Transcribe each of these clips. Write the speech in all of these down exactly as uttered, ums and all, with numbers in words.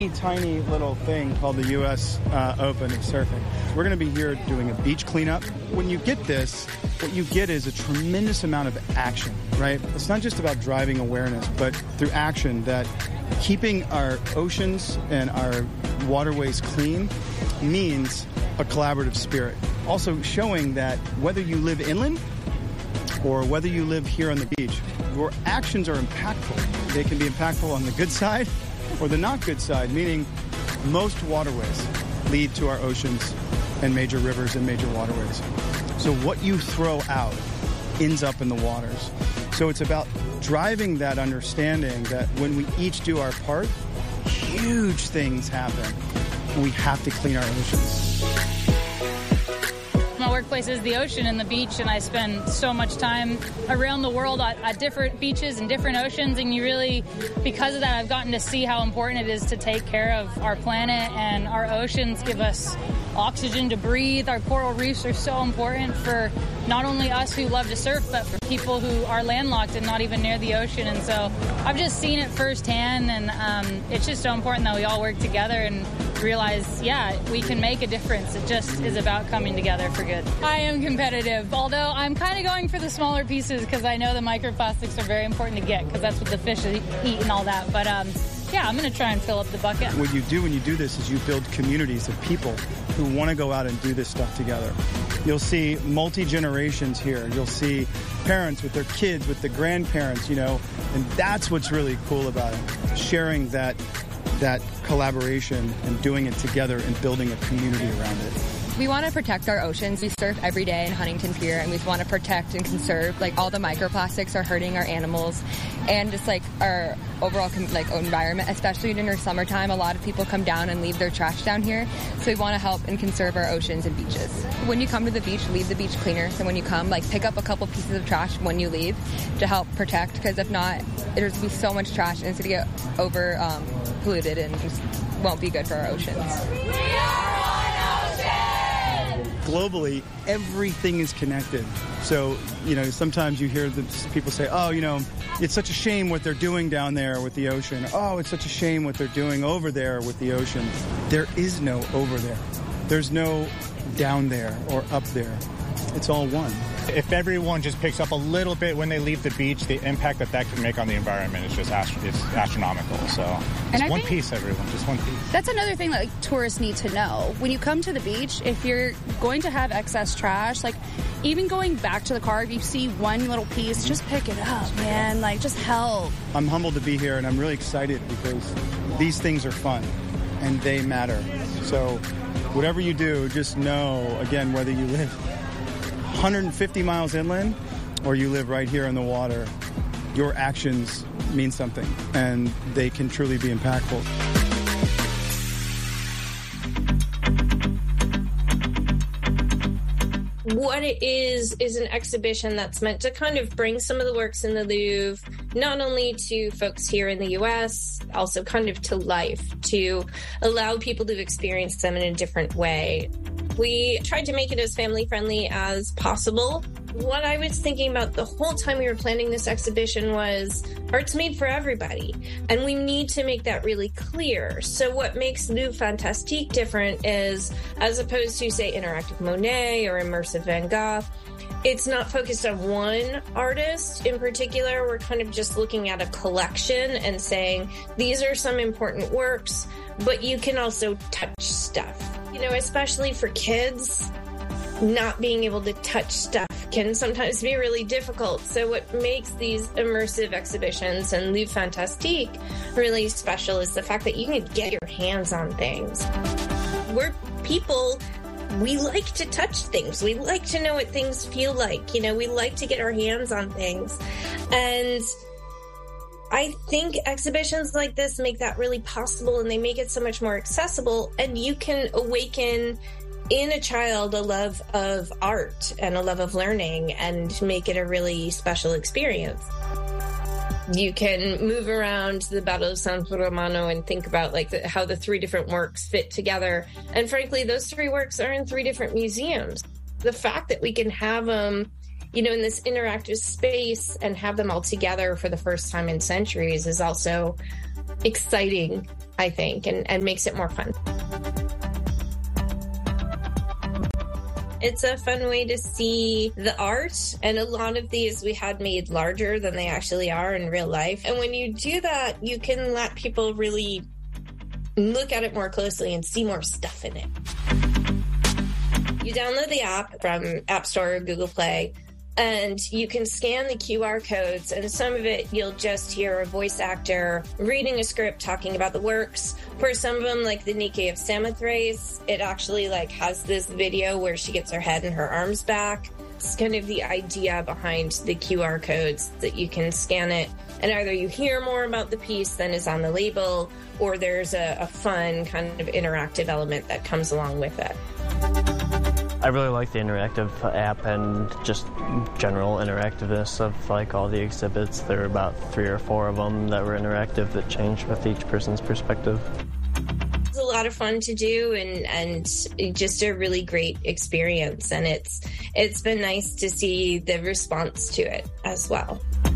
Tiny little thing called the U S Uh, Open of surfing. We're going to be here doing a beach cleanup. When you get this, what you get is a tremendous amount of action, right? It's not just about driving awareness, but through action that keeping our oceans and our waterways clean means a collaborative spirit. Also showing that whether you live inland or whether you live here on the beach, your actions are impactful. They can be impactful on the good side or the not good side, meaning most waterways lead to our oceans and major rivers and major waterways. So what you throw out ends up in the waters. So it's about driving that understanding that when we each do our part, huge things happen. And we have to clean our oceans. My workplace is the ocean and the beach, and I spend so much time around the world at, at different beaches and different oceans, and you really, because of that, I've gotten to see how important it is to take care of our planet, and our oceans give us oxygen to breathe. Our coral reefs are so important for not only us who love to surf, but for people who are landlocked and not even near the ocean. And so I've just seen it firsthand, and um, it's just so important that we all work together and realize, yeah, we can make a difference. It just is about coming together for good. I am competitive, although I'm kind of going for the smaller pieces because I know the microplastics are very important to get because that's what the fish eat and all that. But um, yeah, I'm going to try and fill up the bucket. What you do when you do this is you build communities of people who want to go out and do this stuff together. You'll see multi-generations here. You'll see parents with their kids, with the grandparents, you know, and that's what's really cool about it, sharing that that collaboration and doing it together and building a community around it. We want to protect our oceans. We surf every day in Huntington Pier, and we want to protect and conserve. Like, all the microplastics are hurting our animals and just like our overall like environment, especially during our summertime. A lot of people come down and leave their trash down here, so we want to help and conserve our oceans and beaches. When you come to the beach, leave the beach cleaner. So when you come, like, pick up a couple pieces of trash when you leave to help protect, because if not, there's going to be so much trash and it's going to get over um, polluted and just won't be good for our oceans. We are one ocean! Globally, everything is connected. So, you know, sometimes you hear the people say, oh, you know, it's such a shame what they're doing down there with the ocean. Oh, it's such a shame what they're doing over there with the ocean. There is no over there. There's no down there or up there. It's all one. If everyone just picks up a little bit when they leave the beach, the impact that that can make on the environment is just ast- it's astronomical. So and it's I one piece, everyone, just one piece. That's another thing that like, tourists need to know. When you come to the beach, if you're going to have excess trash, like even going back to the car, if you see one little piece, just pick it up, man. Like, just help. I'm humbled to be here, and I'm really excited because these things are fun, and they matter. So whatever you do, just know, again, whether you live one hundred fifty miles inland or you live right here in the water, your actions mean something, and they can truly be impactful. What it is, is an exhibition that's meant to kind of bring some of the works in the Louvre, not only to folks here in the U S, also kind of to life, to allow people to experience them in a different way. We tried to make it as family-friendly as possible. What I was thinking about the whole time we were planning this exhibition was art's made for everybody, and we need to make that really clear. So what makes Louvre Fantastique different is, as opposed to, say, Interactive Monet or Immersive Van Gogh, it's not focused on one artist in particular. We're kind of just looking at a collection and saying, these are some important works, but you can also touch stuff. You know, especially for kids, not being able to touch stuff can sometimes be really difficult. So what makes these immersive exhibitions and Louvre Fantastique really special is the fact that you can get your hands on things. We're people, we like to touch things. We like to know what things feel like. You know, we like to get our hands on things. And I think exhibitions like this make that really possible, and they make it so much more accessible, and you can awaken in a child a love of art and a love of learning and make it a really special experience. You can move around the Battle of San Romano and think about like the, how the three different works fit together. And frankly, those three works are in three different museums. The fact that we can have them, you know, in this interactive space and have them all together for the first time in centuries is also exciting I think, and, and makes it more fun. It's a fun way to see the art, and a lot of these we had made larger than they actually are in real life. And when you do that, you can let people really look at it more closely and see more stuff in it. You download the app from App Store or Google Play, and you can scan the Q R codes, and some of it you'll just hear a voice actor reading a script talking about the works. For some of them, like the Nike of Samothrace, it actually like has this video where she gets her head and her arms back. It's kind of the idea behind the Q R codes, that you can scan it and either you hear more about the piece than is on the label, or there's a, a fun kind of interactive element that comes along with it. I really like the interactive app and just general interactiveness of like all the exhibits. There were about three or four of them that were interactive that changed with each person's perspective. It's a lot of fun to do, and, and just a really great experience. And it's it's been nice to see the response to it as well.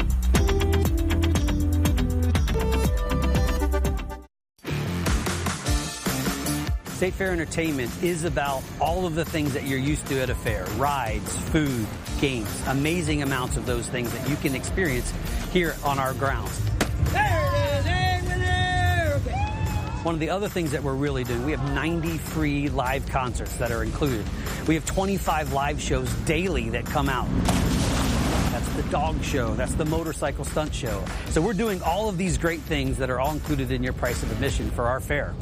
State Fair Entertainment is about all of the things that you're used to at a fair. Rides, food, games, amazing amounts of those things that you can experience here on our grounds. There it is! There it is! One of the other things that we're really doing, we have ninety free live concerts that are included. We have twenty-five live shows daily that come out. That's the dog show. That's the motorcycle stunt show. So we're doing all of these great things that are all included in your price of admission for our fair.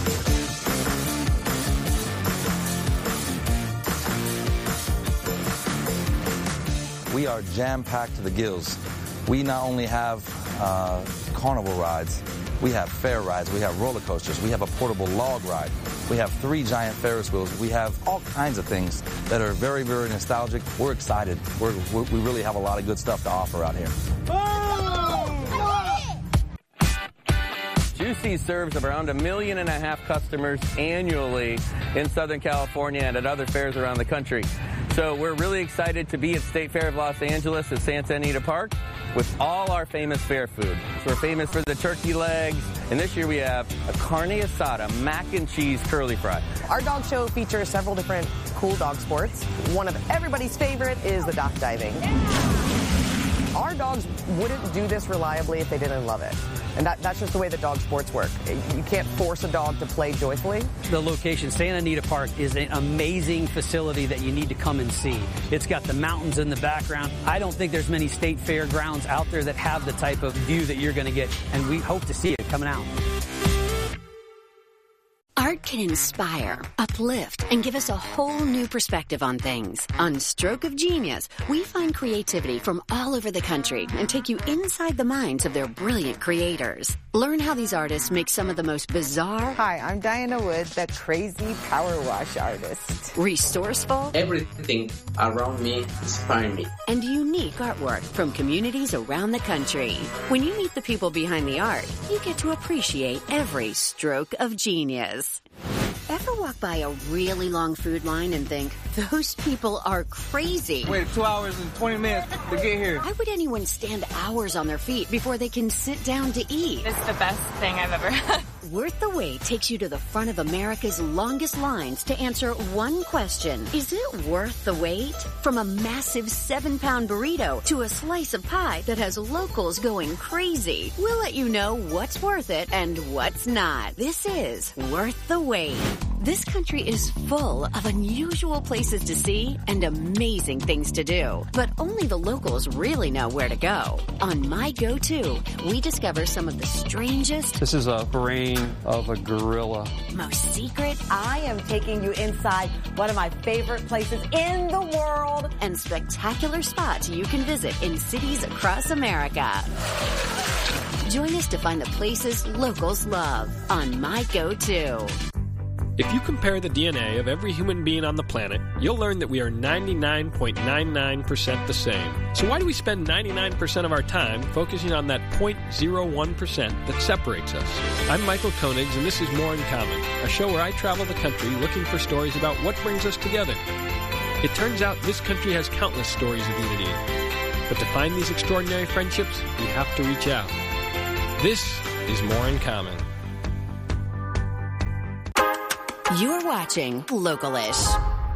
We are jam-packed to the gills. We not only have uh, carnival rides, we have fair rides, we have roller coasters, we have a portable log ride, we have three giant Ferris wheels, we have all kinds of things that are very, very nostalgic. We're excited. We're, we're, we really have a lot of good stuff to offer out here. Juicy serves around a million and a half customers annually in Southern California and at other fairs around the country. So we're really excited to be at State Fair of Los Angeles at Santa Anita Park with all our famous fair food. So we're famous for the turkey legs, and this year we have a carne asada mac and cheese curly fry. Our dog show features several different cool dog sports. One of everybody's favorite is the dock diving. Our dogs wouldn't do this reliably if they didn't love it. And that, that's just the way that dog sports work. You can't force a dog to play joyfully. The location, Santa Anita Park, is an amazing facility that you need to come and see. It's got the mountains in the background. I don't think there's many state fairgrounds out there that have the type of view that you're going to get, and we hope to see it coming out. Art can inspire, uplift, and give us a whole new perspective on things. On Stroke of Genius, we find creativity from all over the country and take you inside the minds of their brilliant creators. Learn how these artists make some of the most bizarre... Hi, I'm Diana Wood, the crazy power wash artist. Resourceful... Everything around me inspires me. And unique artwork from communities around the country. When you meet the people behind the art, you get to appreciate every stroke of genius. Ever walk by a really long food line and think, those people are crazy? Wait two hours and twenty minutes to get here. Why would anyone stand hours on their feet before they can sit down to eat? It's the best thing I've ever had. Worth the Wait takes you to the front of America's longest lines to answer one question. Is it worth the wait? From a massive seven-pound burrito to a slice of pie that has locals going crazy, we'll let you know what's worth it and what's not. This is Worth the Wait. This country is full of unusual places to see and amazing things to do, but only the locals really know where to go. On My Go-To, we discover some of the strangest... This is a brain of a gorilla. Most secret... I am taking you inside one of my favorite places in the world. And spectacular spots you can visit in cities across America. Join us to find the places locals love on My Go-To. If you compare the D N A of every human being on the planet, you'll learn that we are ninety-nine point nine nine percent the same. So why do we spend ninety-nine percent of our time focusing on that zero point zero one percent that separates us? I'm Michael Koenigs, and this is More in Common, a show where I travel the country looking for stories about what brings us together. It turns out this country has countless stories of unity. But to find these extraordinary friendships, we have to reach out. This is More in Common. You're watching Localish.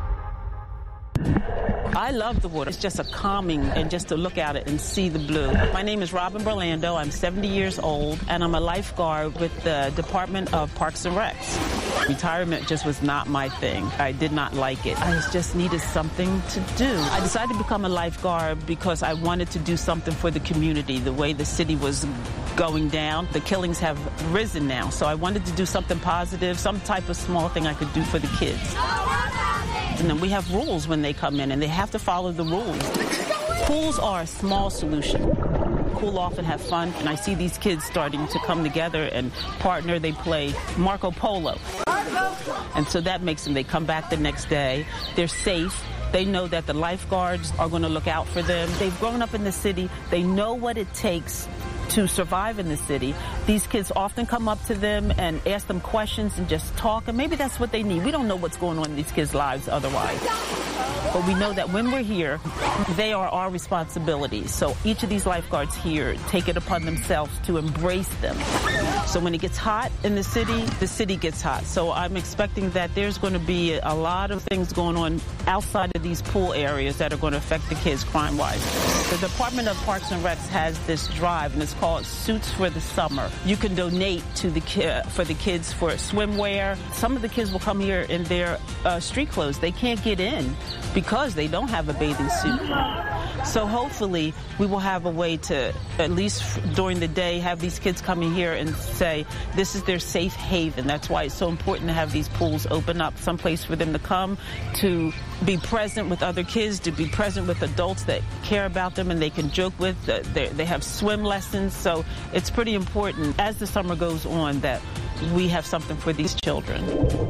I love the water. It's just a calming, and just to look at it and see the blue. My name is Robin Burlando. I'm seventy years old, and I'm a lifeguard with the Department of Parks and Recs. Retirement just was not my thing. I did not like it. I just needed something to do. I decided to become a lifeguard because I wanted to do something for the community. The way the city was going down, the killings have risen now. So I wanted to do something positive, some type of small thing I could do for the kids. And then we have rules when they come in, and they have to follow the rules. Pools are a small solution. Cool off and have fun. And I see these kids starting to come together and partner. They play Marco Polo. And so that makes them, they come back the next day. They're safe. They know that the lifeguards are going to look out for them. They've grown up in the city. They know what it takes to survive in the city. These kids often come up to them and ask them questions and just talk, and maybe that's what they need. We don't know what's going on in these kids' lives otherwise. But we know that when we're here, they are our responsibility. So each of these lifeguards here take it upon themselves to embrace them. So when it gets hot in the city, the city gets hot. So I'm expecting that there's going to be a lot of things going on outside of these pool areas that are going to affect the kids crime-wise. The Department of Parks and Recs has this drive, and it's called Suits for the Summer. You can donate to the ki- for the kids for swimwear. Some of the kids will come here in their uh, street clothes. They can't get in because they don't have a bathing suit. So hopefully we will have a way to, at least during the day, have these kids come in here and say this is their safe haven. That's why it's so important to have these pools open up, someplace for them to come, to be present with other kids, to be present with adults that care about them and they can joke with. They, they have swim lessons. So it's pretty important as the summer goes on that we have something for these children.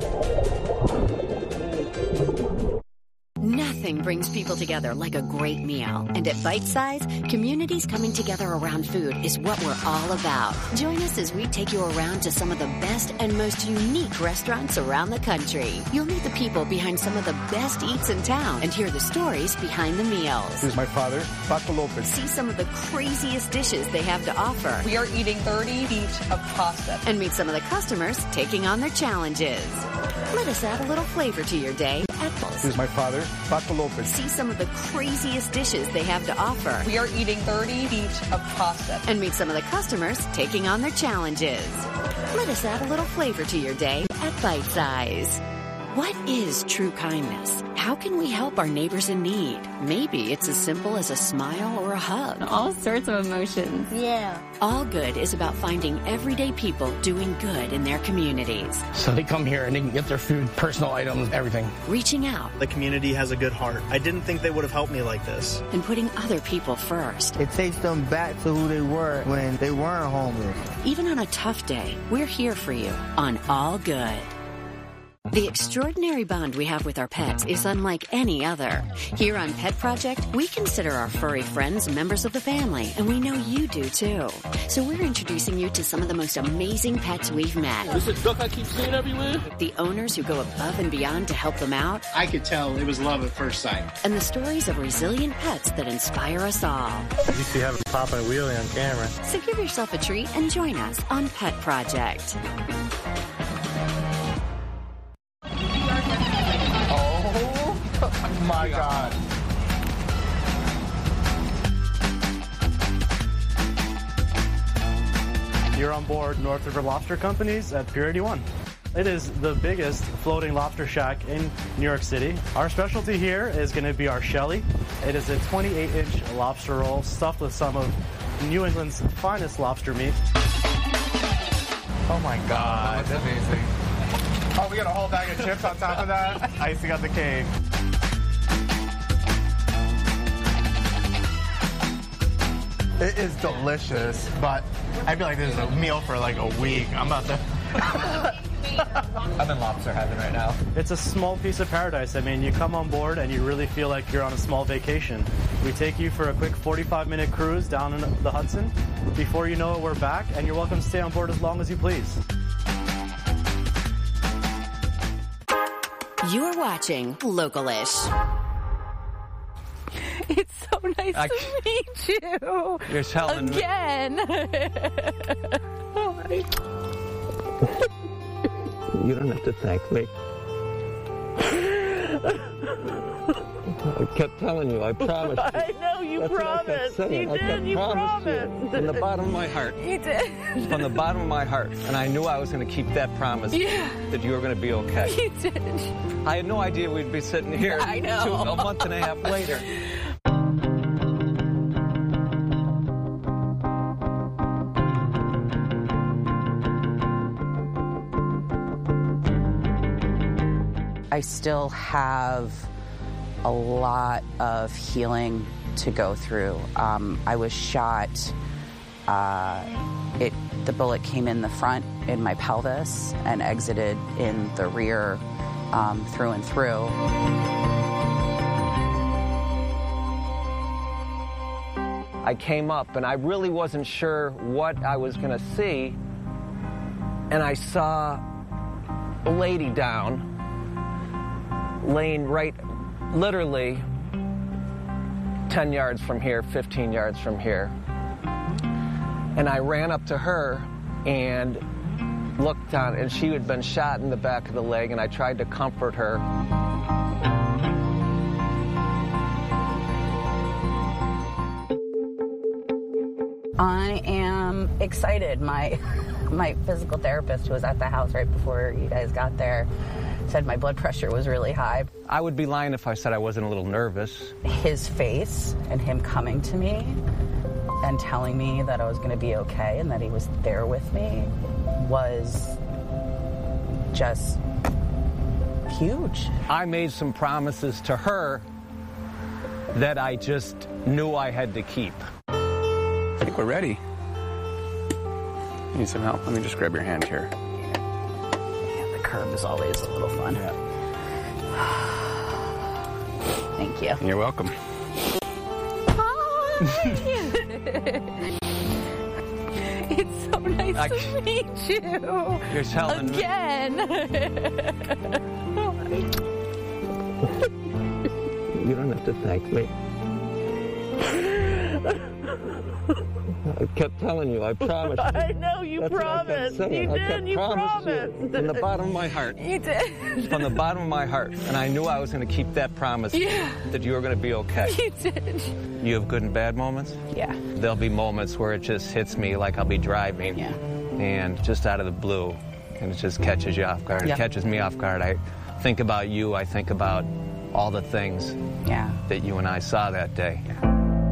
Nothing brings people together like a great meal. And at Bite Size, communities coming together around food is what we're all about. Join us as we take you around to some of the best and most unique restaurants around the country. You'll meet the people behind some of the best eats in town and hear the stories behind the meals. This is my father, Paco Lopez. See some of the craziest dishes they have to offer. We are eating thirty feet of pasta. And meet some of the customers taking on their challenges. Let us add a little flavor to your day at Pulse. This is my father, Paco Lopez. See some of the craziest dishes they have to offer. We are eating thirty feet of pasta. And meet some of the customers taking on their challenges. Let us add a little flavor to your day at Bite Size. What is true kindness? How can we help our neighbors in need? Maybe it's as simple as a smile or a hug. All sorts of emotions. Yeah. All Good is about finding everyday people doing good in their communities. So they come here and they can get their food, personal items, everything. Reaching out. The community has a good heart. I didn't think they would have helped me like this. And putting other people first. It takes them back to who they were when they weren't homeless. Even on a tough day, we're here for you on All Good. The extraordinary bond we have with our pets is unlike any other. Here on Pet Project, we consider our furry friends members of the family, and we know you do too. So we're introducing you to some of the most amazing pets we've met. This is duck I keep seeing everywhere. The owners who go above and beyond to help them out. I could tell it was love at first sight. And the stories of resilient pets that inspire us all. At least you have a pop and wheelie on camera. So give yourself a treat and join us on Pet Project. Oh my God. You're on board North River Lobster Company's at Pier eighty-one. It is the biggest floating lobster shack in New York City. Our specialty here is going to be our Shelly. It is a twenty-eight inch lobster roll stuffed with some of New England's finest lobster meat. Oh my God. That's amazing. Oh, we got a whole bag of chips on top of that. Icing on the cake. It is delicious, but I feel like this is a meal for like a week. I'm about to... I'm in lobster heaven right now. It's a small piece of paradise. I mean, you come on board and you really feel like you're on a small vacation. We take you for a quick forty-five minute cruise down in the Hudson. Before you know it, we're back, and you're welcome to stay on board as long as you please. You're watching Localish. It's so nice I, to meet you. You're telling Again. me. You don't have to thank me. I kept telling you, I promised you. I know, you That's promised. What I kept saying. You I did, kept you promised promised. You. From the bottom of my heart. You did. From the bottom of my heart. And I knew I was going to keep that promise. Yeah. That you were going to be okay. You did. I had no idea we'd be sitting here I know. two, a month and a half later. I still have a lot of healing to go through. Um, I was shot. Uh, it the bullet came in the front in my pelvis and exited in the rear, um, through and through. I came up and I really wasn't sure what I was going to see, and I saw a lady down, laying right, literally ten yards from here, fifteen yards from here. And I ran up to her and looked down, and she had been shot in the back of the leg, and I tried to comfort her. I am excited. My my physical therapist, who was at the house right before you guys got there, said my blood pressure was really high. I would be lying if I said I wasn't a little nervous. His face and him coming to me and telling me that I was going to be okay and that he was there with me was just huge. I made some promises to her that I just knew I had to keep. I think we're ready. You need some help? Let me just grab your hand here. Yeah, the curve is always a little fun. Yeah. Thank you. You're welcome. It's so nice I, to meet you. You're telling Again. You don't have to thank me. I kept telling you, I promised you. I know, you That's promised. What I kept saying. You I did, kept you promised promised. You. From the bottom of my heart. You did. From the bottom of my heart. And I knew I was going to keep that promise. Yeah. That you were going to be okay. You did. You have good and bad moments? Yeah. There'll be moments where it just hits me like I'll be driving. Yeah. And just out of the blue. And it just catches you off guard. Yeah. It catches me off guard. I think about you. I think about all the things yeah. that you and I saw that day. Yeah.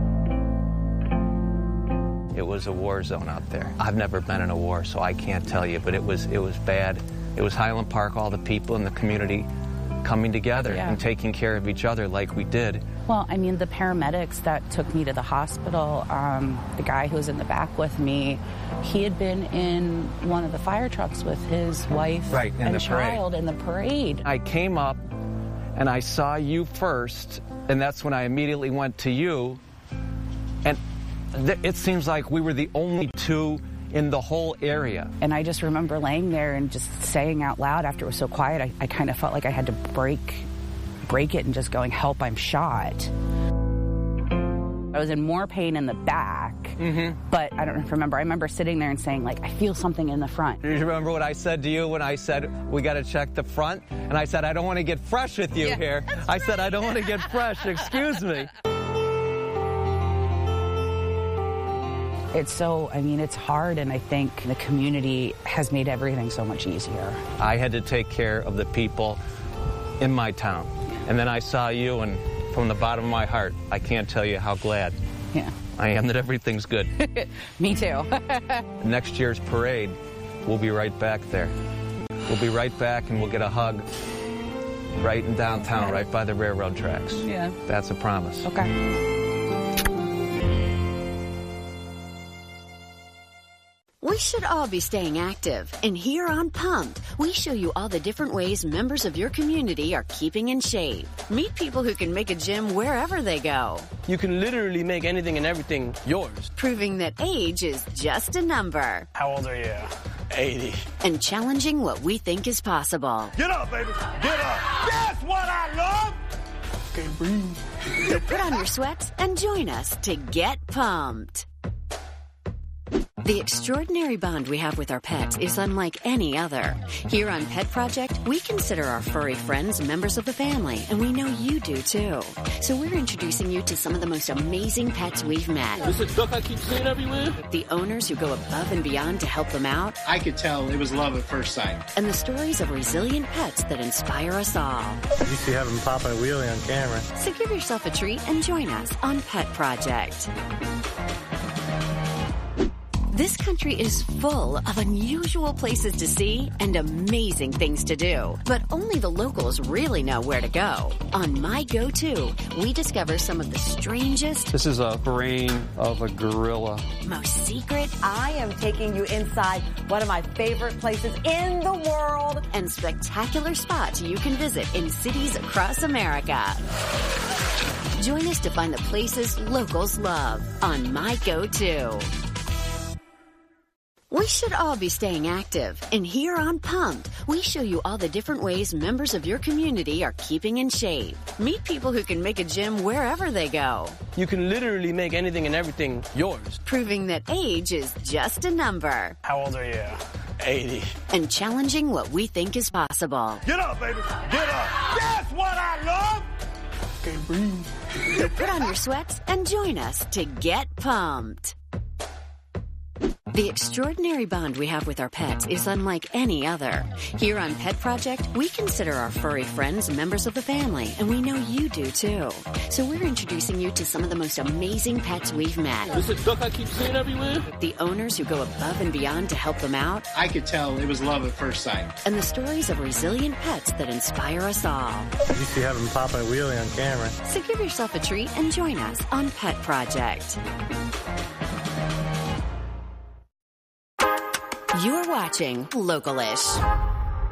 It was a war zone out there. I've never been in a war, so I can't tell you, but it was it was bad. It was Highland Park, all the people in the community coming together Yeah. and taking care of each other like we did. Well, I mean, the paramedics that took me to the hospital, um, the guy who was in the back with me, he had been in one of the fire trucks with his wife Right, in and the parade. child in the parade. I came up and I saw you first, and that's when I immediately went to you. And th- it seems like we were the only two in the whole area. And I just remember laying there and just saying out loud after it was so quiet, I, I kind of felt like I had to break, break it and just going, help, I'm shot. I was in more pain in the back, mm-hmm. but I don't remember. I remember sitting there and saying, like, I feel something in the front. Do you remember what I said to you when I said, we got to check the front? And I said, I don't want to get fresh with you Yeah, here. I right. said, I don't want to get fresh. Excuse me. It's so, I mean, it's hard, and I think the community has made everything so much easier. I had to take care of the people in my town. And then I saw you, and from the bottom of my heart, I can't tell you how glad yeah. I am that everything's good. Me too. Next year's parade, we'll be right back there. We'll be right back, and we'll get a hug right in downtown, right by the railroad tracks. Yeah. That's a promise. Okay. We should all be staying active, and here on Pumped, we show you all the different ways members of your community are keeping in shape. Meet people who can make a gym wherever they go. You can literally make anything and everything yours. Proving that age is just a number. How old are you? eighty. And challenging what we think is possible. Get up, baby. Get up. That's what I love. Okay, breathe. So put on your sweats and join us to get pumped. The extraordinary bond we have with our pets is unlike any other. Here on Pet Project, we consider our furry friends members of the family, and we know you do too. So we're introducing you to some of the most amazing pets we've met. This is a duck I keep seeing everywhere. The owners who go above and beyond to help them out. I could tell it was love at first sight. And the stories of resilient pets that inspire us all. You see having Papa and Wheelie on camera. So give yourself a treat and join us on Pet Project. This country is full of unusual places to see and amazing things to do. But only the locals really know where to go. On My Go-To, we discover some of the strangest... This is a brain of a gorilla. ...most secret... I am taking you inside one of my favorite places in the world. ...and spectacular spots you can visit in cities across America. Join us to find the places locals love on My Go-To. We should all be staying active, and here on Pumped, we show you all the different ways members of your community are keeping in shape. Meet people who can make a gym wherever they go. You can literally make anything and everything yours. Proving that age is just a number. How old are you? eighty. And challenging what we think is possible. Get up, baby. Get up. That's what I love. Can't breathe. So put on your sweats and join us to get pumped. The extraordinary bond we have with our pets is unlike any other. Here on Pet Project, we consider our furry friends members of the family, and we know you do too. So we're introducing you to some of the most amazing pets we've met. This is a duck I keep seeing everywhere. The owners who go above and beyond to help them out. I could tell it was love at first sight. And the stories of resilient pets that inspire us all. You see having Papa and Wheelie on camera. So give yourself a treat and join us on Pet Project. You're watching Localish.